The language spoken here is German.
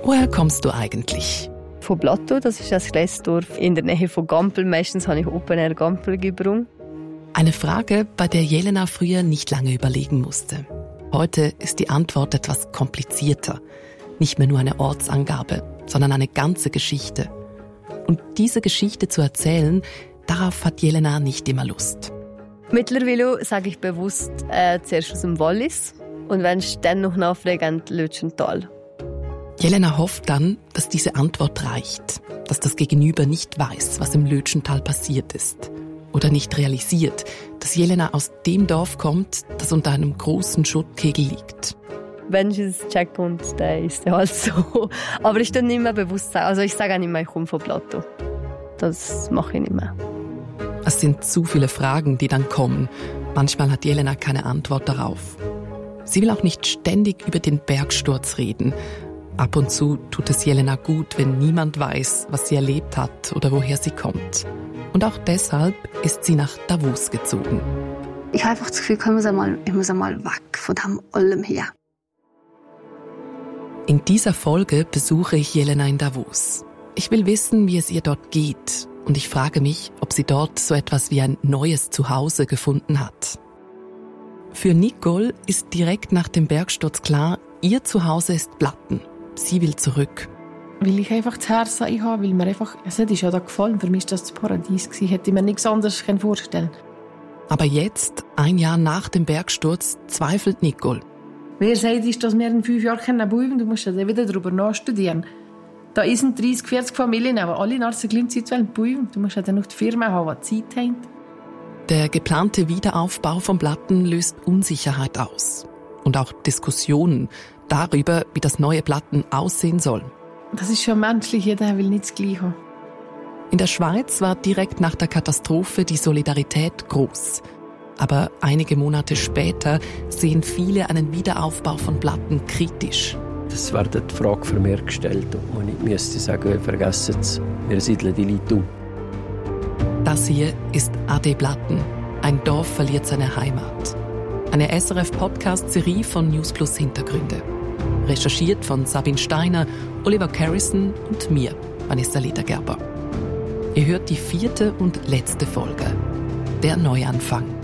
Woher kommst du eigentlich? Von Blato, das ist ein kleines Dorf in der Nähe von Gampel. Meistens habe ich Open Air Gampel gebrungen. Eine Frage, bei der Jelena früher nicht lange überlegen musste. Heute ist die Antwort etwas komplizierter. Nicht mehr nur eine Ortsangabe, sondern eine ganze Geschichte. Und diese Geschichte zu erzählen, darauf hat Jelena nicht immer Lust. Mittlerweile sage ich bewusst zuerst aus dem Wallis und wenn ich dann noch nachfrage, Lötschental. Jelena hofft dann, dass diese Antwort reicht, dass das Gegenüber nicht weiß, was im Lötschental passiert ist. Oder nicht realisiert, dass Jelena aus dem Dorf kommt, das unter einem großen Schuttkegel liegt. Wenn ich es checke und dann ist es halt so. Aber ich tue nicht mehr bewusst sagen. Also ich sage auch nicht mehr, ich komme von Plateau. Das mache ich nicht mehr. Es sind zu viele Fragen, die dann kommen. Manchmal hat Jelena keine Antwort darauf. Sie will auch nicht ständig über den Bergsturz reden. Ab und zu tut es Jelena gut, wenn niemand weiß, was sie erlebt hat oder woher sie kommt. Und auch deshalb ist sie nach Davos gezogen. Ich habe einfach das Gefühl, ich muss einmal weg von dem allem hier. In dieser Folge besuche ich Jelena in Davos. Ich will wissen, wie es ihr dort geht. Und ich frage mich, ob sie dort so etwas wie ein neues Zuhause gefunden hat. Für Nicole ist direkt nach dem Bergsturz klar, ihr Zuhause ist Blatten. Sie will zurück. Weil ich einfach das Herz habe, weil mir einfach, es ist ja da gefallen, für mich war das das Paradies gewesen, hätte ich mir nichts anderes vorstellen können. Aber jetzt, ein Jahr nach dem Bergsturz, zweifelt Nicole. Wer sagt, ist, dass wir in 5 Jahren bleiben? Du musst ja wieder darüber nachstudieren. Da sind 30, 40 Familien, aber alle in der gleichen Zeit bleiben. Du musst ja dann noch die Firma haben, die Zeit haben. Der geplante Wiederaufbau von Blatten löst Unsicherheit aus. Und auch Diskussionen darüber, wie das neue Blatten aussehen soll. Das ist schon menschlich, jeder will nicht das Gleiche haben. In der Schweiz war direkt nach der Katastrophe die Solidarität groß. Aber einige Monate später sehen viele einen Wiederaufbau von Blatten kritisch. Es wird die Frage vermehrt gestellt, ob man nicht müsste sagen, vergessen es, wir siedeln die Leute um. Das hier ist AD Blatten. Ein Dorf verliert seine Heimat. Eine SRF-Podcast-Serie von News Plus Hintergründe. Recherchiert von Sabine Steiner, Oliver Carrison und mir, Vanessa Ledergerber. Ihr hört die 4. und letzte Folge. Der Neuanfang.